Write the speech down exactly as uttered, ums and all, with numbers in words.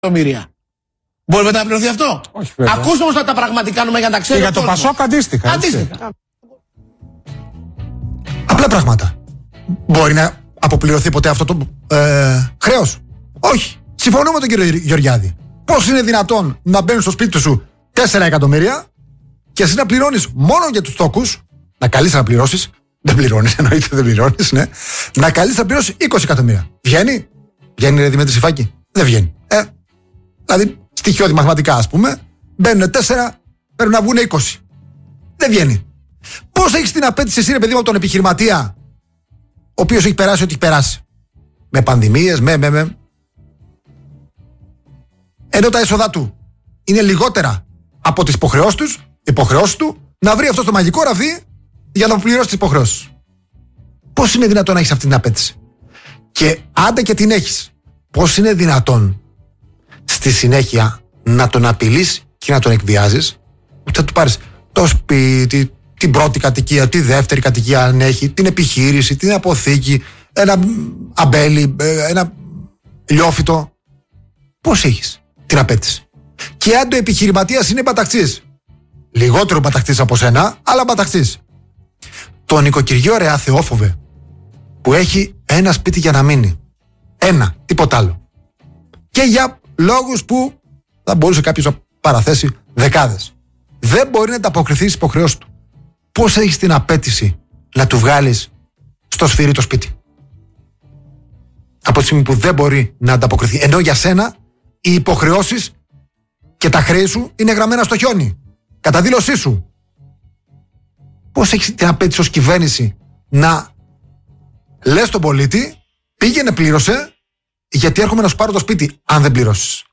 εκατομμύρια. Μπορεί μετά να πληρωθεί αυτό. Όχι, βέβαια. Ακούστε όμως τα πραγματικά νούμερα για να τα ξέρει. Και για το Πασόκ αντίστοιχα. Αντίστοιχα. Απλά πράγματα. Μπορεί να αποπληρωθεί ποτέ αυτό το ε, χρέος? Όχι. Συμφωνώ με τον κύριο Γεωργιάδη. Πώς είναι δυνατόν να μπαίνουν στο σπίτι σου τέσσερα εκατομμύρια και εσύ να πληρώνεις μόνο για τους τόκους, να καλείς να πληρώσεις, δεν πληρώνεις, εννοείται δεν πληρώνεις, ναι, να καλείς να πληρώσεις είκοσι εκατομμύρια. Βγαίνει? Βγαίνει ρε Δημήτρη Σιφάκη? Δεν βγαίνει. Ε, δηλαδή, στοιχειώδη μαθηματικά ας πούμε, μπαίνουν τέσσερα, πρέπει να βγουν είκοσι. Δεν βγαίνει. Πώς έχεις την απέτηση εσύ ρε παιδί μου από τον επιχειρηματία, ο οποίος έχει περάσει ό,τι έχει περάσει? Με πανδημίες, με, με, με. Ενώ τα έσοδα του είναι λιγότερα από τις υποχρεώσεις τους, υποχρεώσεις του, να βρει αυτό το μαγικό ραβδί για να πληρώσει τις υποχρεώσεις. Πώς είναι δυνατόν να έχεις αυτή την απέτηση? Και άντε και την έχεις, πώς είναι δυνατόν στη συνέχεια να τον απειλείς και να τον εκβιάζεις, ότι θα του πάρεις το σπίτι, την πρώτη κατοικία, τη δεύτερη κατοικία αν έχει, την επιχείρηση, την αποθήκη, ένα αμπέλι, ένα λιόφυτο? Πώς έχεις την απέτηση? Και αν το επιχειρηματίας είναι μπαταξής, λιγότερο μπαταξής από σένα, αλλά μπαταξής, το νοικοκυριό ρε αθεόφοβε, που έχει ένα σπίτι για να μείνει, ένα, τίποτα άλλο, και για λόγους που θα μπορούσε κάποιος να παραθέσει δεκάδες, δεν μπορεί να ανταποκριθεί στις υποχρεώσεις του. Πώς έχεις την απέτηση να του βγάλεις στο σφυρί το σπίτι, από τη στιγμή που δεν μπορεί να ανταποκριθεί, ενώ για σένα οι υποχρεώσεις και τα χρέη σου είναι γραμμένα στο χιόνι, κατά δήλωσή σου? Πώς έχεις την απέτηση ως κυβέρνηση να λες στον πολίτη, πήγαινε πλήρωσε, γιατί έρχομαι να σου πάρω το σπίτι αν δεν πληρώσεις?